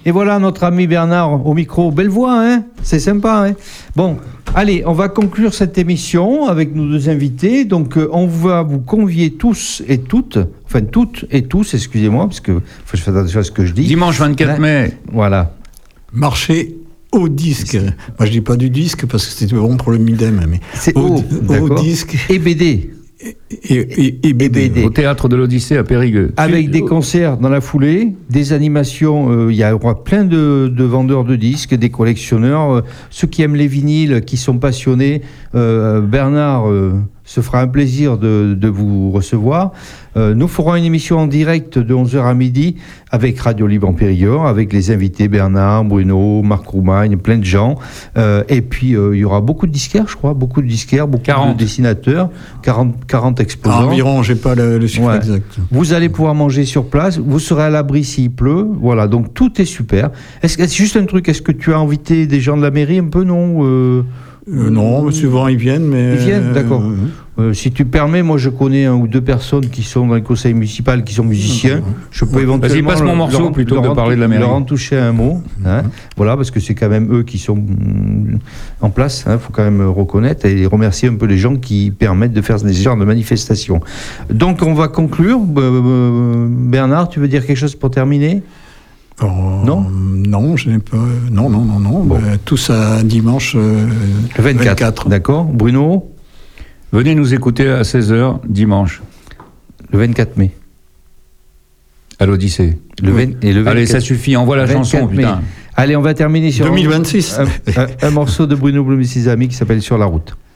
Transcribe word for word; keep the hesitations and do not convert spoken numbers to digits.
Et voilà notre ami Bernard au micro. Belle voix, hein? C'est sympa, hein? Bon, allez, on va conclure cette émission avec nos deux invités. Donc, euh, on va vous convier tous et toutes, enfin toutes et tous, excusez-moi, parce que faut que je fasse attention à ce que je dis. Dimanche vingt-quatre mai. Voilà. Marché au disque. Moi, je dis pas du disque parce que c'était bon pour le Midem, mais c'est au, au, au disque. Et B D. Et, et, et B D. Et B D. Au théâtre de l'Odyssée à Périgueux. Avec des concerts dans la foulée, des animations, il euh, y aura plein de, de vendeurs de disques, des collectionneurs, euh, ceux qui aiment les vinyles, qui sont passionnés. Euh, Bernard euh, se fera un plaisir de, de vous recevoir. Euh, nous ferons une émission en direct de onze heures à midi avec Radio Libre en Périgord, avec les invités Bernard, Bruno, Marc Roumagne, plein de gens. Euh, et puis, euh, il y aura beaucoup de disquaires, je crois, beaucoup de disquaires, beaucoup quarante de dessinateurs, quarante, quarante exposants. Ah, environ, j'ai pas le, le chiffre Ouais. exact. Vous allez pouvoir manger sur place, vous serez à l'abri s'il pleut, voilà, donc tout est super. Est-ce que, juste un truc, est-ce que tu as invité des gens de la mairie un peu, non euh, Euh, non, souvent ils viennent, mais... Ils viennent, d'accord. Euh, Euh, si tu permets, moi je connais un ou deux personnes qui sont dans le conseil municipal, qui sont musiciens. Je peux éventuellement... Vas-y, passe mon morceau leur, plutôt que leur de parler de la mairie. Leur en toucher un mot. Hein, voilà, parce que c'est quand même eux qui sont mm, en place. Il hein, faut quand même reconnaître et remercier un peu les gens qui permettent de faire ce genre de manifestations. Donc on va conclure. Euh, Bernard, tu veux dire quelque chose pour terminer ? Oh, Non Non, je n'ai pas... Non, non, non, non. Bon. Bah, tout ça dimanche euh, Le vingt-quatre, vingt-quatre. d'accord. Bruno ? Venez nous écouter à seize heures dimanche Le vingt-quatre mai. à l'Odyssée. Le vingt, et le Allez, vingt-quatre ça suffit, envoie la chanson, vingt-quatre mai. putain. Allez, on va terminer sur deux mille vingt-six. un, un, un morceau de Bruno Blum et ses amis qui s'appelle Sur la route.